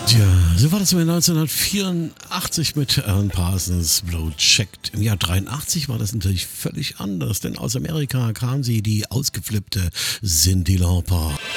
Tja, so war das im Jahr 1984 mit Alan Parsons Blow Checked. Im Jahr 83 war das natürlich völlig anders, denn aus Amerika kam sie, die ausgeflippte Cyndi Lauper.